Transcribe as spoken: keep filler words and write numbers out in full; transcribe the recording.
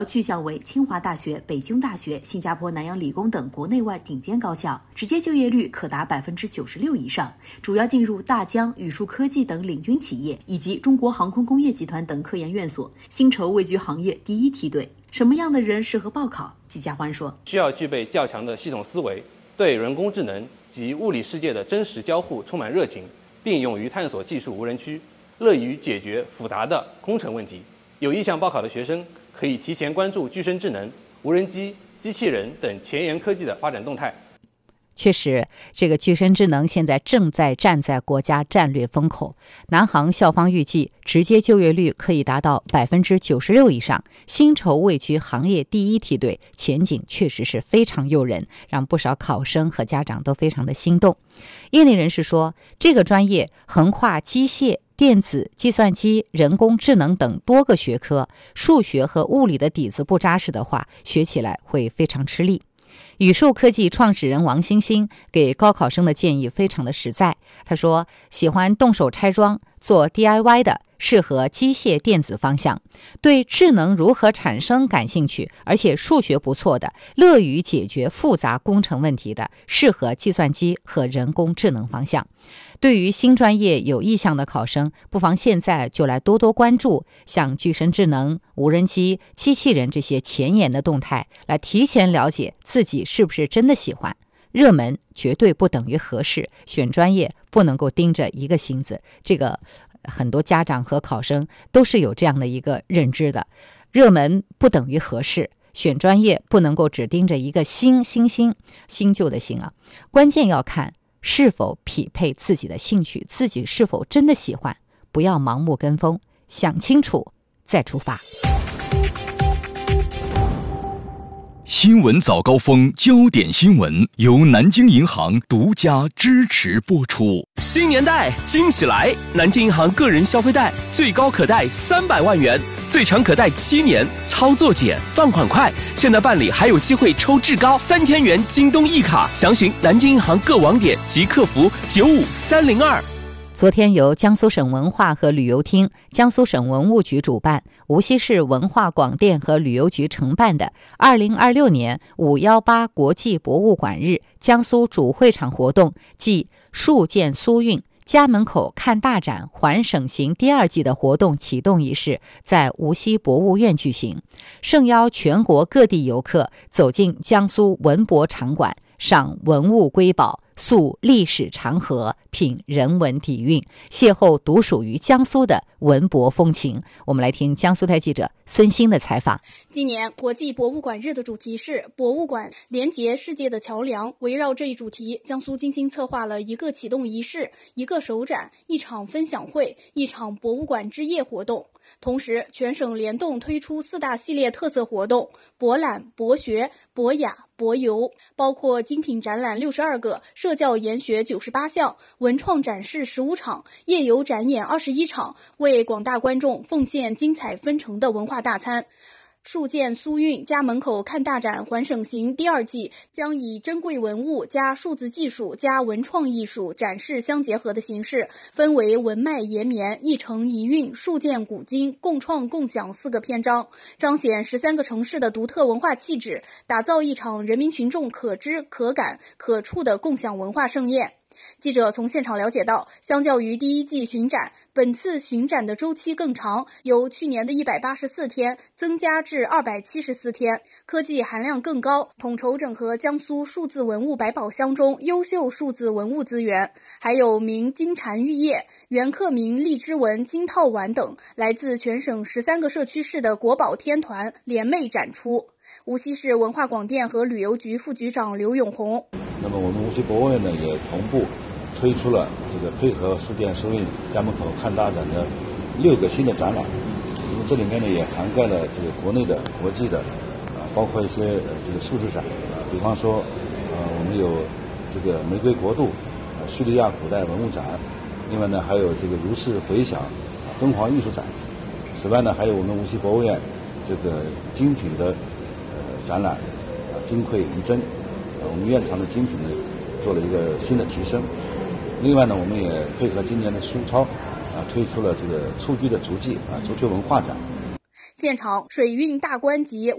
去向为清华大学、北京大学、新加坡南洋理工等国内外顶尖高校，直接就业率可达百分之九十六以上，主要进入大疆、宇树科技等领军企业，以及中国航空工业集团等科研院所，薪酬位居行业第一梯队。什么样的人适合报考？季家欢说， 需要具备较强的系统思维，对人工智能及物理世界的真实交互充满热情，并勇于探索技术无人区，乐于解决复杂的工程问题。有意向报考的学生可以提前关注具身智能、无人机、机器人等前沿科技的发展动态。 确实，这个具身智能现在正在站在国家战略风口。南航校方预计，直接就业率可以达到百分之九十六以上，薪酬位居行业第一梯队，前景确实是非常诱人，让不少考生和家长都非常的心动。业内人士说，这个专业横跨机械、电子、计算机、人工智能等多个学科，数学和物理的底子不扎实的话，学起来会非常吃力。宇树科技创始人王星星给高考生的建议非常的实在，他说，喜欢动手拆装、做 D I Y 的适合机械电子方向，对智能如何产生感兴趣，而且数学不错的，乐于解决复杂工程问题的，适合计算机和人工智能方向。对于新专业有意向的考生，不妨现在就来多多关注像具身智能、无人机、机器人这些前沿的动态，来提前了解自己是不是真的喜欢。热门绝对不等于合适，选专业不能够盯着一个心思，这个很多家长和考生都是有这样的一个认知的。热门不等于合适，选专业不能够只盯着一个新新新新旧的新啊，关键要看是否匹配自己的兴趣，自己是否真的喜欢，不要盲目跟风，想清楚再出发。 新闻早高峰，焦点新闻由南京银行独家支持播出。 新年贷惊喜来！南京银行个人消费贷最高可贷三百万元，最长可贷七年，操作简，放款快。现在办理还有机会抽至高三千元京东一卡，详询南京银行各网点及客服九五三零二。 昨天由江苏省文化和旅游厅、江苏省文物局主办，无锡市文化广电和旅游局承办的二零二六年五一八国际博物馆日江苏主会场活动暨戍建苏运家门口看大展环省行第二季的活动启动仪式在无锡博物院举行，盛邀全国各地游客走进江苏文博场馆，赏文物瑰宝，溯历史长河，品人文底蕴，邂逅独属于江苏的文博风情。我们来听江苏台记者孙鑫的采访。 今年国际博物馆日的主题是博物馆连结世界的桥梁，围绕这一主题，江苏精心策划了一个启动仪式、一个首展、一场分享会、一场博物馆之夜活动。同时，全省联动推出四大系列特色活动：博览、博学、博雅、博游，包括精品展览六十二个，社教研学九十八项，文创展示十五场，夜游展演二十一场，为广大观众奉献精彩纷呈的文化大餐。戍建苏运家门口看大展环省行第二季将以珍贵文物加数字技术加文创艺术展示相结合的形式，分为文脉延绵、一城一韵、戍建古今、共创共享四个篇章，彰显十三个城市的独特文化气质，打造一场人民群众可知可感可触的共享文化盛宴。记者从现场了解到，相较于第一季巡展，本次巡展的周期更长，由去年的一百八十四天增加至二百七十四天，科技含量更高，统筹整合江苏数字文物百宝箱中优秀数字文物资源，还有明金蝉玉叶、袁克明荔枝纹金套碗等来自全省十三个社区市的国宝天团联袂展出。无锡市文化广电和旅游局副局长刘永红， 那么我们无锡博物院呢也同步推出了这个配合戍建苏运家门口看大展的六个新的展览，那么这里面呢也涵盖了这个国内的、国际的啊，包括一些呃这个数字展啊，比方说呃我们有这个玫瑰国度啊叙利亚古代文物展，另外呢还有这个如是回响敦煌艺术展，此外呢还有我们无锡博物院这个精品的呃展览啊金匮遗珍，啊我们院藏的精品呢做了一个新的提升。另外呢，我们也配合今年的苏超啊，推出了这个蹴鞠的足迹啊足球文化展。 现场水运大观及